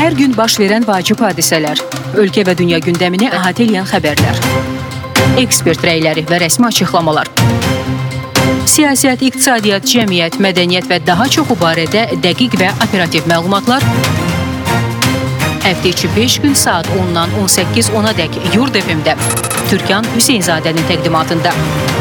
Hər gün baş verən vacib hadisələr, ölkə və dünya gündəmini əhatə edən xəbərlər, ekspert rəyləri və rəsmi açıqlamalar, siyasət, iqtisadiyyat, cəmiyyət, mədəniyyət və daha çoxu barədə dəqiq və operativ məlumatlar həftə içi 5 gün saat 10-dan 18:10-a dək Yurd FM-də Türkan Hüseynzadənin təqdimatında.